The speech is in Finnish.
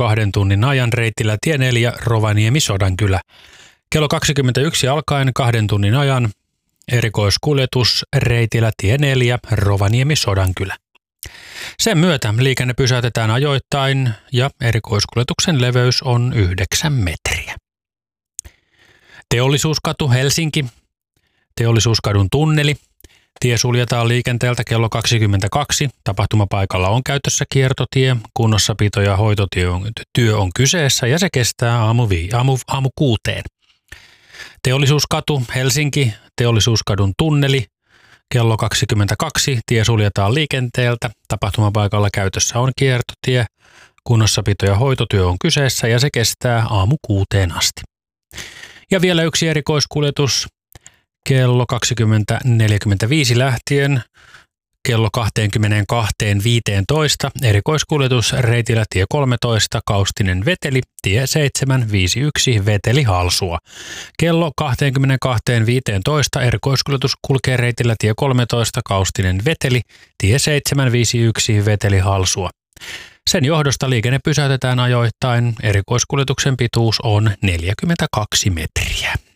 2 tunnin ajan reitillä tie 4 Rovaniemi-Sodankylä. Kello 21 alkaen 2 tunnin ajan erikoiskuljetus reitillä tie 4 Rovaniemi-Sodankylä. Sen myötä liikenne pysäytetään ajoittain ja erikoiskuljetuksen leveys on 9 metriä. Teollisuuskatu Helsinki, Teollisuuskadun tunneli. Tie suljetaan liikenteeltä kello 22. Tapahtumapaikalla on käytössä kiertotie, kunnossapito- ja hoitotyö on kyseessä ja se kestää aamu 6. Teollisuuskatu Helsinki, Teollisuuskadun tunneli. Kello 22 tie suljetaan liikenteeltä. Tapahtumapaikalla käytössä on kiertotie, kunnossapito- ja hoitotyö on kyseessä ja se kestää aamu 6 asti. Ja vielä yksi erikoiskuljetus. Kello 20.45 lähtien kello 22.15 erikoiskuljetus reitillä tie 13 Kaustinen Veteli, tie 751 Veteli Halsua. Kello 22.15 erikoiskuljetus kulkee reitillä tie 13 Kaustinen Veteli, tie 751 Veteli Halsua. Sen johdosta liikenne pysäytetään ajoittain. Erikoiskuljetuksen pituus on 42 metriä.